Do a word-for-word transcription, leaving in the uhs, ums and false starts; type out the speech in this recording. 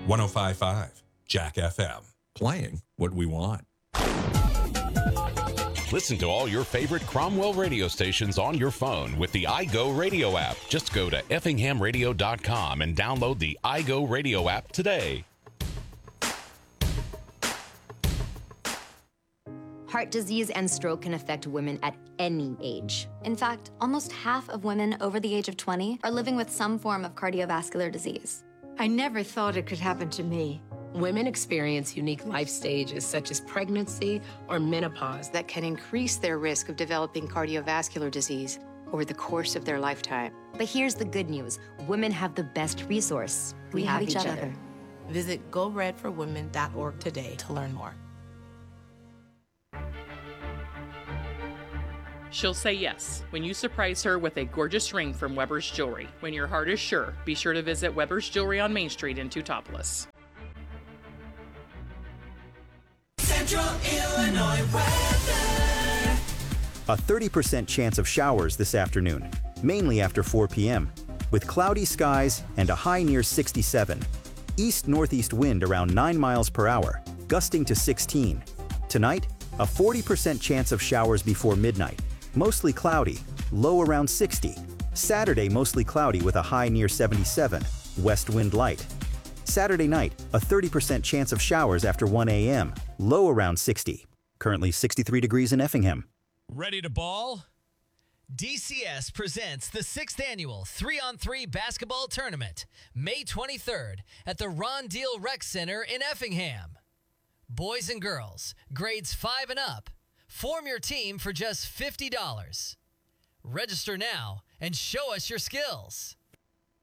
one oh five point five Jack F M. Playing what we want. Listen to all your favorite Cromwell radio stations on your phone with the iGo Radio app. Just go to effingham radio dot com and download the iGo Radio app today. Heart disease and stroke can affect women at any age. In fact, almost half of women over the age of twenty are living with some form of cardiovascular disease. I never thought it could happen to me. Women experience unique life stages such as pregnancy or menopause that can increase their risk of developing cardiovascular disease over the course of their lifetime. But here's the good news. Women have the best resource. We, we have, have each, each other. other. Visit go red for women dot org today to learn more. She'll say yes when you surprise her with a gorgeous ring from Weber's Jewelry. When your heart is sure, be sure to visit Weber's Jewelry on Main Street in Teutopolis. Central Illinois weather. A thirty percent chance of showers this afternoon, mainly after four p.m., with cloudy skies and a high near sixty-seven. East-northeast wind around nine miles per hour, gusting to sixteen. Tonight, a forty percent chance of showers before midnight. Mostly cloudy, low around sixty. Saturday, mostly cloudy with a high near seventy-seven, west wind light. Saturday night, a thirty percent chance of showers after one a.m., low around sixty. Currently sixty-three degrees in Effingham. Ready to ball? D C S presents the sixth annual three on three basketball tournament, May twenty-third, at the Ron Deal Rec Center in Effingham. Boys and girls, grades five and up, form your team for just fifty dollars. Register now and show us your skills.